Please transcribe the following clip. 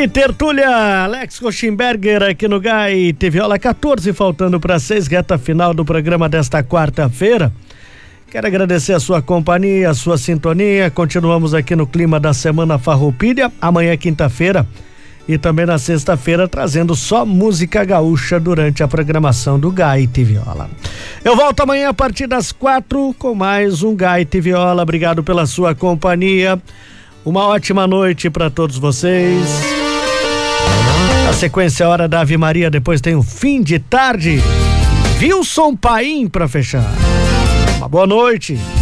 aí, tertúlia, Alex Kochimberger aqui no Gaite Viola, 14 faltando para 6, reta final do programa desta quarta-feira. Quero agradecer a sua companhia, a sua sintonia. Continuamos aqui no clima da Semana Farroupilha, amanhã quinta-feira e também na sexta-feira trazendo só música gaúcha durante a programação do Gaite Viola. Eu volto amanhã a partir das 4 com mais um Gaite Viola. Obrigado pela sua companhia. Uma ótima noite para todos vocês. Na sequência, a hora da Ave Maria, depois tem o fim de tarde. Wilson Paim para fechar. Uma boa noite.